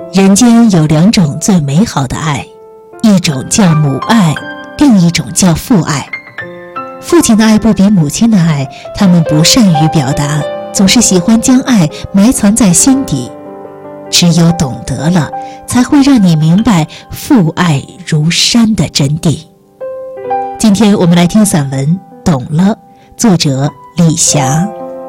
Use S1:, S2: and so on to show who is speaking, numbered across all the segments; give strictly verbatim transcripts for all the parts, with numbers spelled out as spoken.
S1: 人间有两种最美好的爱，一种叫母爱，另一种叫父爱。父亲的爱不比母亲的爱，他们不善于表达，总是喜欢将爱埋藏在心底。只有懂得了，才会让你明白父爱如山的真谛。今天我们来听散文《懂了》，作者李霞。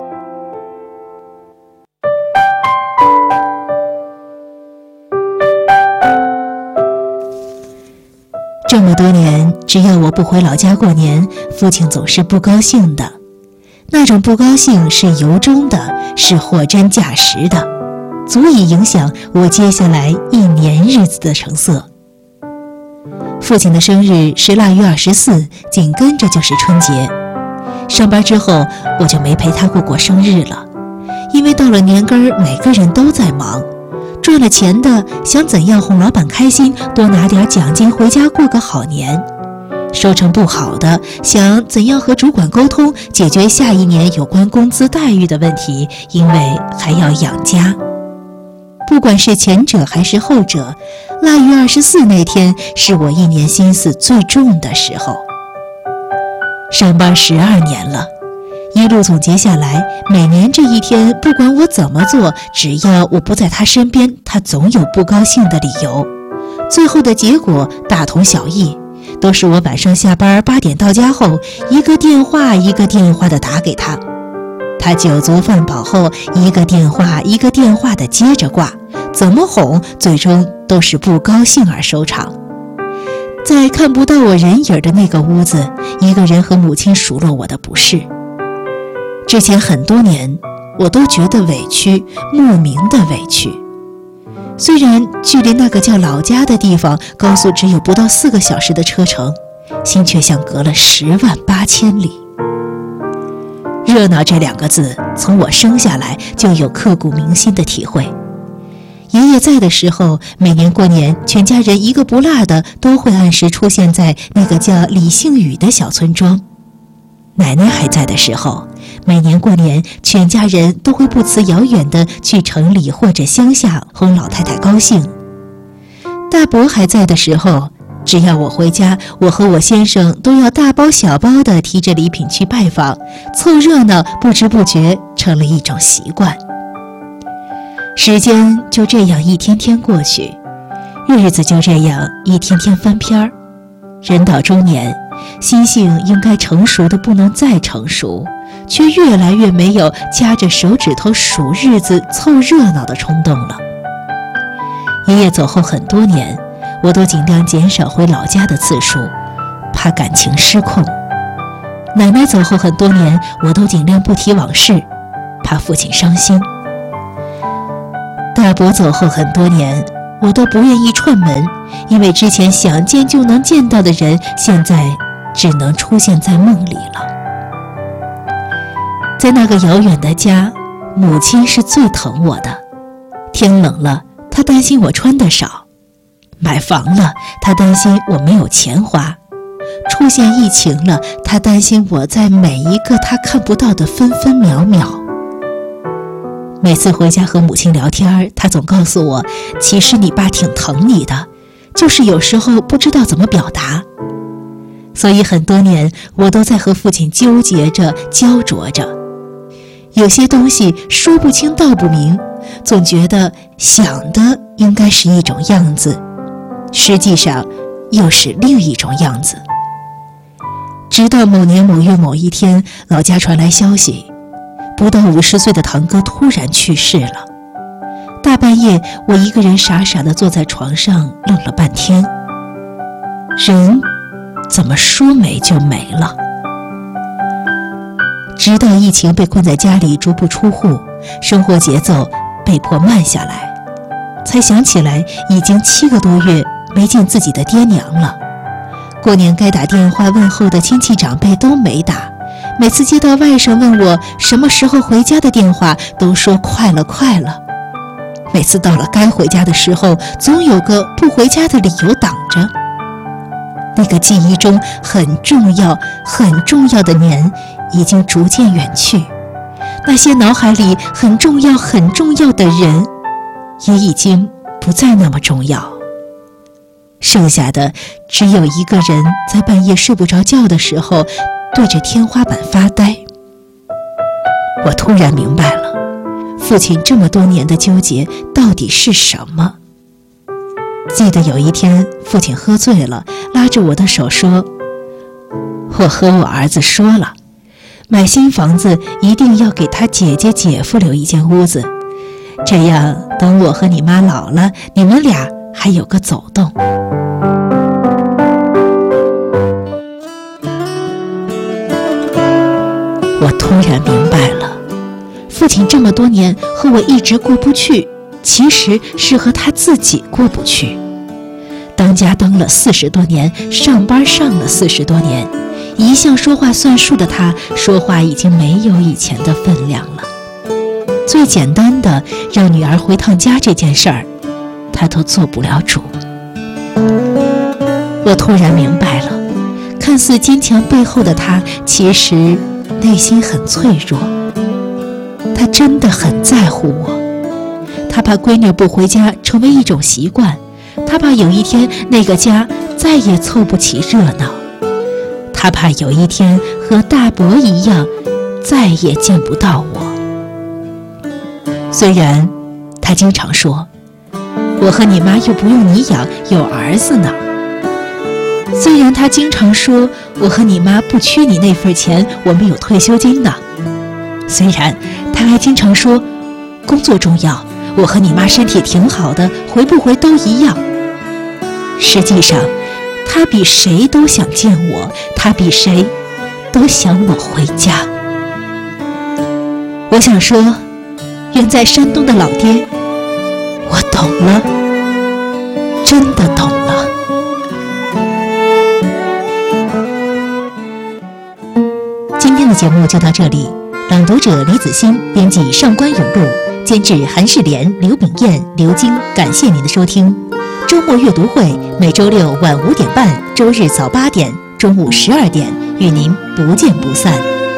S1: 这么多年，只要我不回老家过年，父亲总是不高兴的。那种不高兴是由衷的，是货真价实的，足以影响我接下来一年日子的成色。父亲的生日是腊月二十四，紧跟着就是春节。上班之后，我就没陪他过过生日了，因为到了年根儿，每个人都在忙。赚了钱的想怎样哄老板开心，多拿点奖金回家过个好年；收成不好的想怎样和主管沟通，解决下一年有关工资待遇的问题，因为还要养家。不管是前者还是后者，腊月二十四那天是我一年心思最重的时候。上班十二年了，一路总结下来，每年这一天，不管我怎么做，只要我不在他身边，他总有不高兴的理由。最后的结果大同小异，都是我晚上下班八点到家后，一个电话一个电话的打给他。他酒足饭饱后，一个电话一个电话的接着挂，怎么哄，最终都是不高兴而收场。在看不到我人影的那个屋子，一个人和母亲数落我的不是。之前很多年，我都觉得委屈，莫名的委屈。虽然距离那个叫老家的地方，高速只有不到四个小时的车程，心却像隔了十万八千里。热闹这两个字，从我生下来就有刻骨铭心的体会。爷爷在的时候，每年过年，全家人一个不落的都会按时出现在那个叫李姓宇的小村庄。奶奶还在的时候，每年过年，全家人都会不辞遥远的去城里或者乡下哄老太太高兴。大伯还在的时候，只要我回家，我和我先生都要大包小包的提着礼品去拜访，凑热闹不知不觉成了一种习惯。时间就这样一天天过去，日子就这样一天天翻篇儿。人到中年，心性应该成熟的不能再成熟，却越来越没有夹着手指头数日子凑热闹的冲动了。爷爷走后很多年，我都尽量减少回老家的次数，怕感情失控。奶奶走后很多年，我都尽量不提往事，怕父亲伤心。大伯走后很多年，我都不愿意串门，因为之前想见就能见到的人，现在只能出现在梦里了。在那个遥远的家，母亲是最疼我的。天冷了，她担心我穿得少；买房了，她担心我没有钱花；出现疫情了，她担心我在每一个她看不到的分分秒秒。每次回家和母亲聊天，她总告诉我，其实你爸挺疼你的，就是有时候不知道怎么表达。所以很多年，我都在和父亲纠结着、焦灼着。有些东西说不清道不明，总觉得想的应该是一种样子，实际上又是另一种样子。直到某年某月某一天，老家传来消息，不到五十岁的堂哥突然去世了。大半夜，我一个人傻傻地坐在床上，愣了半天。人怎么说没就没了？直到疫情被困在家里足不出户，生活节奏被迫慢下来，才想起来已经七个多月没见自己的爹娘了。过年该打电话问候的亲戚长辈都没打，每次接到外甥问我什么时候回家的电话，都说快了快了。每次到了该回家的时候，总有个不回家的理由挡着。那个记忆中很重要很重要的年已经逐渐远去，那些脑海里很重要很重要的人也已经不再那么重要，剩下的只有一个人在半夜睡不着觉的时候对着天花板发呆。我突然明白了，父亲这么多年的纠结到底是什么。记得有一天，父亲喝醉了，拉着我的手说：“我和我儿子说了，买新房子一定要给他姐姐姐夫留一间屋子，这样等我和你妈老了，你们俩还有个走动。”我突然明白了，父亲这么多年和我一直过不去，其实是和他自己过不去。当家当了四十多年，上班上了四十多年，一向说话算数的他，说话已经没有以前的分量了。最简单的让女儿回趟家这件事儿，他都做不了主。我突然明白了，看似坚强背后的他，其实内心很脆弱。他真的很在乎我，他怕闺女不回家成为一种习惯，他怕有一天那个家再也凑不起热闹，他怕有一天和大伯一样再也见不到我。虽然他经常说，我和你妈又不用你养，有儿子呢。虽然他经常说，我和你妈不缺你那份钱，我们有退休金呢。虽然他还经常说，工作重要，我和你妈身体挺好的，回不回都一样。实际上，他比谁都想见我，他比谁都想我回家。我想说，远在山东的老爹，我懂了，真的懂了。今天的节目就到这里，朗读者李子欣，编辑上官永路，监制韩世莲、刘炳燕、刘晶。感谢您的收听。周末阅读会每周六晚五点半，周日早八点，中午十二点，与您不见不散。